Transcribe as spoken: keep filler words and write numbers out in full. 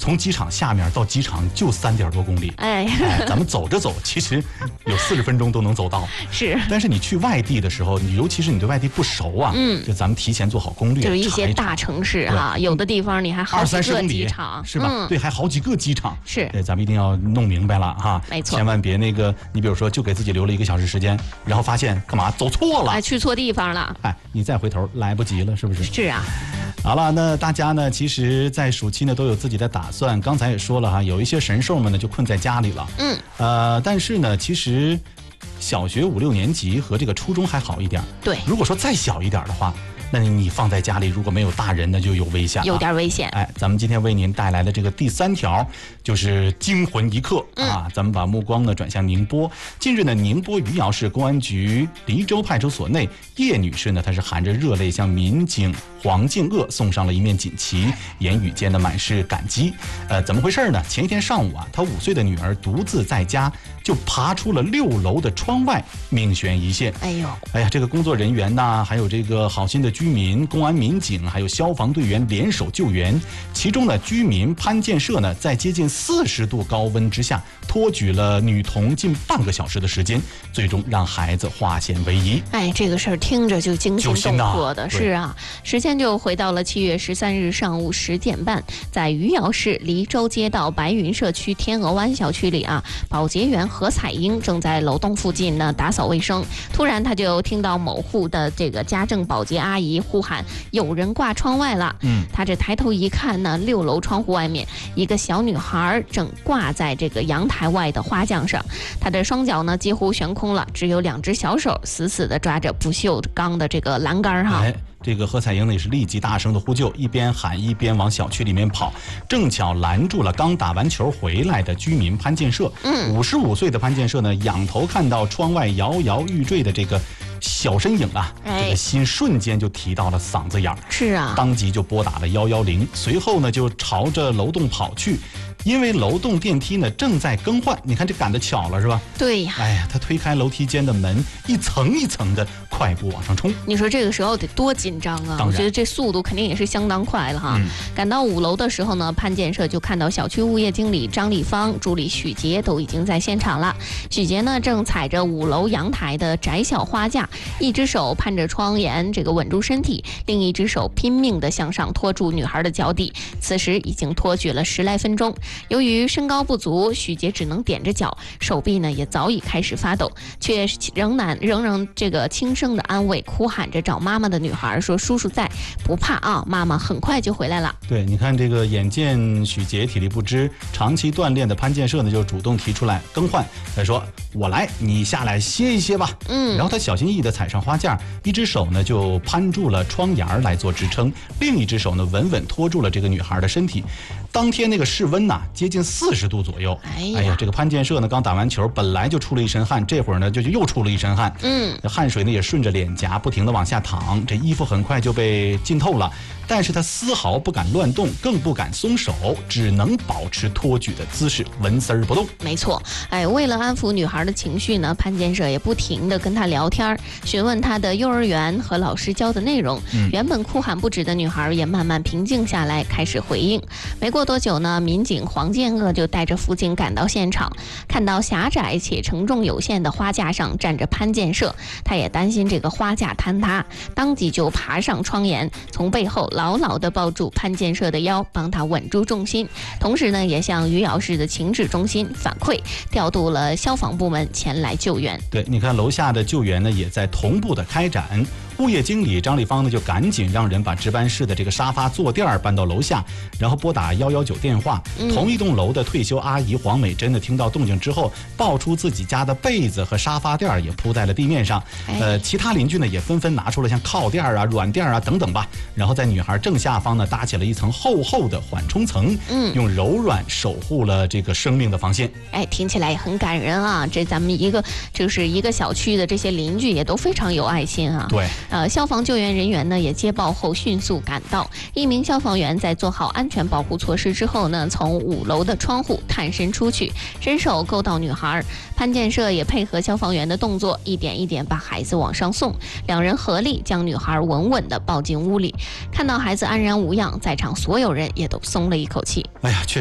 从机场下面到机场就三点多公里， 哎， 哎，咱们走着走，其实有四十分钟都能走到。 是， 但是你去外地的时候，你尤其是你对外地不熟啊， 嗯， 就咱们提前做好攻略， 就是一些查一查大城市哈、啊，有的地方你还好二几个三十公里机场， 是吧？ 嗯、 对，还好几个机场， 是， 对，咱们一定要弄明白了哈， 没错， 千万别那个，你比如说就给自己留了一个小时时间，然后发现干嘛走错了， 哎，去错地方了， 哎，你再回头来不及了，是不是？ 是啊。 好了，那大家呢，其实，在暑期呢都有自己的打算。刚才也说了哈，有一些神兽们呢就困在家里了。 嗯。 呃，但是呢，其实小学五六年级和这个初中还好一点。 对。 如果说再小一点的话，那你放在家里，如果没有大人，那就有危险了， 有点危险。 哎，咱们今天为您带来的这个第三条就是惊魂一刻、 嗯、 啊！咱们把目光呢转向宁波。近日呢，宁波余姚市公安局黎州派出所内，叶女士呢，她是含着热泪向民警黄敬鄂送上了一面锦旗，言语间呢满是感激。呃，怎么回事呢？前一天上午啊，她五岁的女儿独自在家，就爬出了六楼的窗外，命悬一线。 哎呦， 哎呀，这个工作人员呐，还有这个好心的居民、公安民警，还有消防队员联手救援。其中呢，居民潘建设呢，在接近四十度高温之下，托举了女童近半个小时的时间，最终让孩子化险为夷。 哎，这个事儿听着就惊心动魄的，是啊。时间就回到了七月十三日上午十点半，在余姚市黎州街道白云社区天鹅湾小区里啊，保洁员何彩英正在楼栋附近呢打扫卫生，突然他就听到某户的这个家政保洁阿姨呼喊有人挂窗外了。 嗯， 他这抬头一看呢，六楼窗户外面一个小女孩正挂在这个阳台外的花架上，她的双脚呢几乎悬空了，只有两只小手死死地抓着不锈钢的这个栏杆哈。 哎，这个何彩英呢也是立即大声的呼救，一边喊一边往小区里面跑，正巧拦住了刚打完球回来的居民潘建设。 嗯， 五十五岁的潘建设呢，仰头看到窗外摇摇欲坠的这个小身影啊， 哎、 这个心瞬间就提到了嗓子眼儿。 是啊， 当即就拨打了幺幺零，随后呢就朝着楼栋跑去。因为楼栋电梯呢正在更换，你看这赶得巧了是吧？ 对呀， 哎呀，他推开楼梯间的门，一层一层的快步往上冲。 你说这个时候得多紧张啊！我觉得这速度肯定也是相当快了哈。嗯、赶到五楼的时候呢，潘建设就看到小区物业经理张立芳、助理许杰都已经在现场了。许杰呢正踩着五楼阳台的窄小花架，一只手攀着窗沿，这个稳住身体，另一只手拼命地向上拖住女孩的脚底。此时已经拖举了十来分钟。由于身高不足，许杰只能踮着脚，手臂呢也早已开始发抖，却仍然仍然这个轻声的安慰哭喊着找妈妈的女孩说：“叔叔在，不怕啊，妈妈很快就回来了。” 对，你看这个眼见许杰体力不支，长期锻炼的潘建设呢就主动提出来更换，他说：“我来，你下来歇一歇吧。” 嗯， 然后他小心翼翼地踩上花架，一只手呢就攀住了窗沿来做支撑，另一只手呢稳稳拖住了这个女孩的身体。当天那个室温呐、啊、接近四十度左右。 哎呀， 哎呀，这个潘建设呢刚打完球，本来就出了一身汗，这会儿呢就就又出了一身汗。 嗯， 汗水呢也顺着脸颊不停地往下淌，这衣服很快就被浸透了。但是他丝毫不敢乱动，更不敢松手，只能保持托举的姿势，纹丝儿不动。 没错，哎，为了安抚女孩的情绪呢，潘建设也不停地跟她聊天，询问她的幼儿园和老师教的内容。嗯、原本哭喊不止的女孩也慢慢平静下来，开始回应。没过多久呢，民警黄建鄂就带着辅警赶到现场，看到狭窄且承重有限的花架上站着潘建设，他也担心这个花架坍塌，当即就爬上窗沿，从背后牢牢地抱住潘建设的腰，帮他稳住重心。同时呢，也向余姚市的情治中心反馈，调度了消防部门前来救援。 对，你看楼下的救援呢，也在同步的开展。物业经理张立芳呢，就赶紧让人把值班室的这个沙发坐垫搬到楼下，然后拨打幺幺九电话。嗯、同一栋楼的退休阿姨黄美珍呢，听到动静之后，抱出自己家的被子和沙发垫也铺在了地面上。哎、呃，其他邻居呢，也纷纷拿出了像靠垫啊、软垫啊等等吧，然后在女孩正下方呢，搭起了一层厚厚的缓冲层，嗯，用柔软守护了这个生命的防线。 哎，听起来也很感人啊！这咱们一个就是一个小区的这些邻居也都非常有爱心啊。 对。 呃，消防救援人员呢也接报后迅速赶到，一名消防员在做好安全保护措施之后呢，从五楼的窗户探身出去，伸手够到女孩。潘建设也配合消防员的动作，一点一点把孩子往上送，两人合力将女孩稳稳地抱进屋里。看到孩子安然无恙，在场所有人也都松了一口气。 哎呀，确